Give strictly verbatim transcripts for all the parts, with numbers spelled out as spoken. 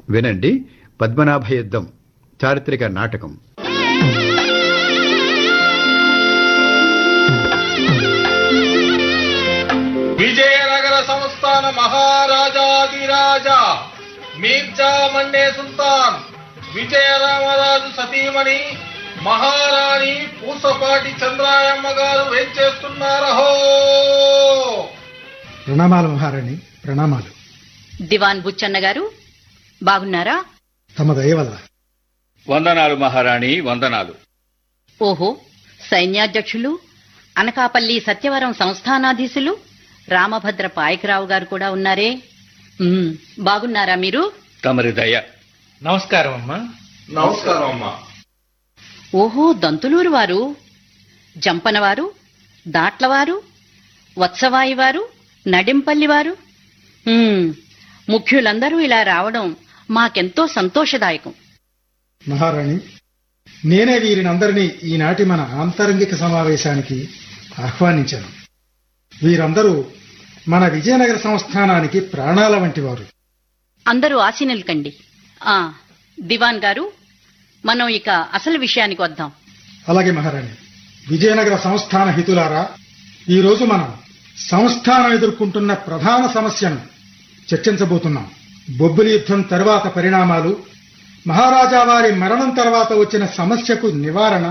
వినండి పద్మనాభ యుద్ధం చారిత్రక నాటకం. విజయనగర సంస్థాన మహారాజాదిరాజ మీర్జా మండే సుల్తాన్ విజయరామరాజు సతీమణి మహారాణి పూసపాటి చంద్రాయమ్మ గారు వేంచేస్తున్నారహో. ప్రణామాలు మహారాణి, ప్రణామాలు. దివాన్ బుచ్చన్న గారు బాగున్నారా? తమ దయ వల్ల. వందనాలు మహారాణి, వందనాలు. ఓహో, సైన్యాధ్యక్షులు అనకాపల్లి సత్యవరం సంస్థానాధీశులు రామభద్ర పాయకరావు గారు కూడా ఉన్నారే. ఉమ్, బాగున్నారా మీరు? తమరి దయ. నమస్కారం అమ్మా. నమస్కారం అమ్మా. ఓహో, దంతులూరు వారు, జంపనవారు, దాట్లవారు, వత్సవాయి వారు, నడింపల్లి వారు, ఉమ్, ముఖ్యులందరూ ఇలా రావడం మాకెంతో సంతోషదాయకం. మహారాణి, నేనే వీరినందరినీ ఈనాటి మన ఆంతరంగిక సమావేశానికి ఆహ్వానించాను. వీరందరూ మన విజయనగర సంస్థానానికి ప్రాణాల వంటి వారు. అందరూ ఆశీనులు కండి. ఆ దివాన్ గారు, మనం ఇక అసలు విషయానికి వద్దాం. అలాగే మహారాణి. విజయనగర సంస్థాన హితులారా, ఈరోజు మనం సంస్థానం ఎదుర్కొంటున్న ప్రధాన సమస్యను చర్చించబోతున్నాం. బొబ్బిలి యుద్ధం తరువాత పరిణామాలు, మహారాజా వారి మరణం తర్వాత వచ్చిన సమస్యకు నివారణ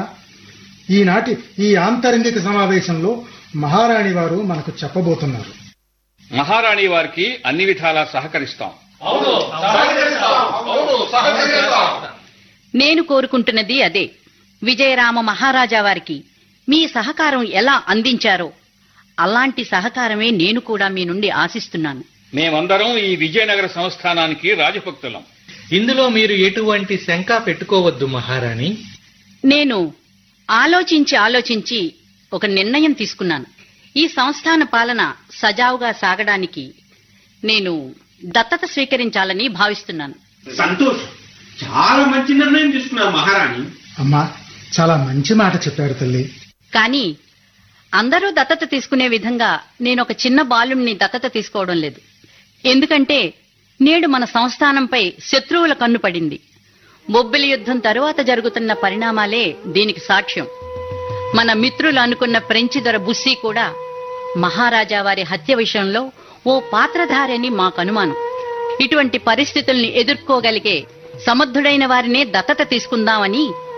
ఈనాటి ఈ ఆంతరంగిక సమావేశంలో మహారాణి వారు మనకు చెప్పబోతున్నారు. మహారాణి వారికి అన్ని విధాలా సహకరిస్తాం. అవును, సహకరిస్తాం. అవును, సహకరిస్తాం. నేను కోరుకుంటున్నది అదే. విజయరామ మహారాజా వారికి మీ సహకారం ఎలా అందించారో అలాంటి సహకారమే నేను కూడా మీ నుండి ఆశిస్తున్నాను. మేమందరం ఈ విజయనగర సంస్థానానికి రాజభక్తులం. ఇందులో మీరు ఎటువంటి శంక పెట్టుకోవద్దు మహారాణి. నేను ఆలోచించి ఆలోచించి ఒక నిర్ణయం తీసుకున్నాను. ఈ సంస్థాన పాలన సజావుగా సాగడానికి నేను దత్తత స్వీకరించాలని భావిస్తున్నాను. సంతోషం, చాలా మంచి నిర్ణయం తీసుకున్నారు మహారాణి. అమ్మా, చాలా మంచి మాట చెప్పారు తల్లి. కానీ అందరూ దత్తత తీసుకునే విధంగా నేను ఒక చిన్న బాలుణ్ణి దత్తత తీసుకోవడం లేదు. ఎందుకంటే నేడు మన సంస్థానంపై శత్రువుల కన్ను పడింది. బొబ్బిలి యుద్ధం తరువాత జరుగుతున్న పరిణామాలే దీనికి సాక్ష్యం. మన మిత్రులు అనుకున్న ఫ్రెంచి దొర బుస్సీ కూడా మహారాజా వారి హత్య విషయంలో ఓ పాత్రధారని మాకు అనుమానం. ఇటువంటి పరిస్థితుల్ని ఎదుర్కోగలిగే సమర్థుడైన వారినే దత్తత తీసుకుందామని